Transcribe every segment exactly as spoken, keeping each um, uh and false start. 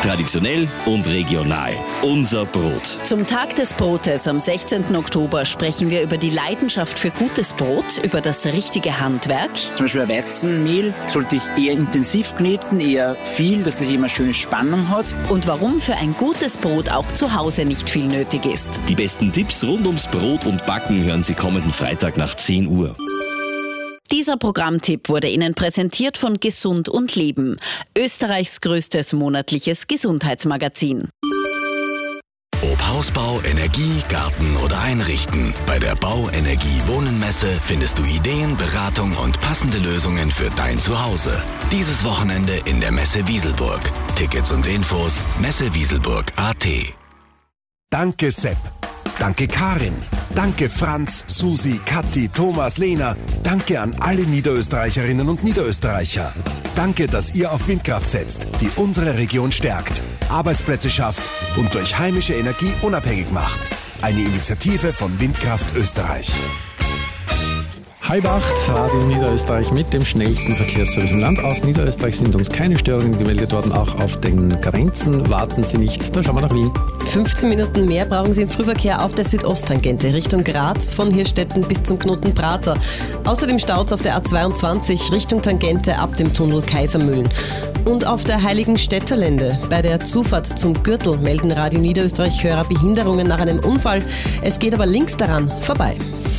Traditionell und regional. Unser Brot. Zum Tag des Brotes am sechzehnten Oktober sprechen wir über die Leidenschaft für gutes Brot, über das richtige Handwerk. Zum Beispiel ein Weizenmehl sollte ich eher intensiv kneten, eher viel, dass das immer eine schöne Spannung hat. Und warum für ein gutes Brot auch zu Hause nicht viel nötig ist. Die besten Tipps rund ums Brot und Backen hören Sie kommenden Freitag nach zehn Uhr. Dieser Programmtipp wurde Ihnen präsentiert von Gesund und Leben, Österreichs größtes monatliches Gesundheitsmagazin. Ob Hausbau, Energie, Garten oder Einrichten. Bei der Bauenergie Wohnenmesse findest du Ideen, Beratung und passende Lösungen für dein Zuhause. Dieses Wochenende in der Messe Wieselburg. Tickets und Infos messewieselburg punkt at. Danke Sepp. Danke Karin. Danke Franz, Susi, Kathi, Thomas, Lena. Danke an alle Niederösterreicherinnen und Niederösterreicher. Danke, dass ihr auf Windkraft setzt, die unsere Region stärkt, Arbeitsplätze schafft und durch heimische Energie unabhängig macht. Eine Initiative von Windkraft Österreich. Halb acht, Radio Niederösterreich mit dem schnellsten Verkehrsservice im Land. Aus Niederösterreich sind uns keine Störungen gemeldet worden, auch auf den Grenzen warten Sie nicht. Da schauen wir nach Wien. fünfzehn Minuten mehr brauchen Sie im Frühverkehr auf der Südosttangente Richtung Graz von Hirstetten bis zum Knoten Prater. Außerdem Staus auf der A zweiundzwanzig Richtung Tangente ab dem Tunnel Kaisermühlen. Und auf der Heiligenstädterlände bei der Zufahrt zum Gürtel melden Radio Niederösterreich-Hörer Behinderungen nach einem Unfall. Es geht aber links daran vorbei.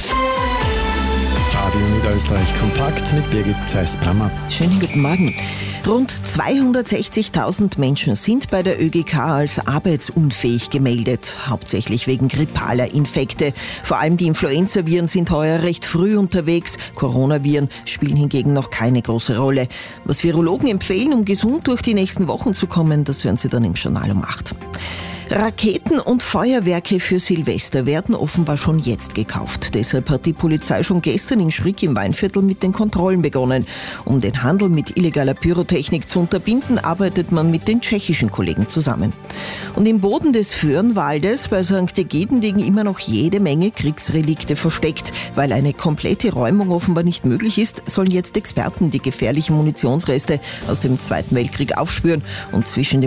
Radio Niederösterreich kompakt mit Birgit Zeiss-Brammer. Schönen guten Morgen. Rund zweihundertsechzigtausend Menschen sind bei der ÖGK als arbeitsunfähig gemeldet, hauptsächlich wegen grippaler Infekte. Vor allem die Influenza-Viren sind heuer recht früh unterwegs. Coronaviren spielen hingegen noch keine große Rolle. Was Virologen empfehlen, um gesund durch die nächsten Wochen zu kommen, das hören Sie dann im Journal um acht. Raketen und Feuerwerke für Silvester werden offenbar schon jetzt gekauft. Deshalb hat die Polizei schon gestern in Schrick im Weinviertel mit den Kontrollen begonnen. Um den Handel mit illegaler Pyrotechnik zu unterbinden, arbeitet man mit den tschechischen Kollegen zusammen. Und im Boden des Föhrenwaldes bei Sankt Egiden liegen immer noch jede Menge Kriegsrelikte versteckt. Weil eine komplette Räumung offenbar nicht möglich ist, sollen jetzt Experten die gefährlichen Munitionsreste aus dem Zweiten Weltkrieg aufspüren und zwischen dem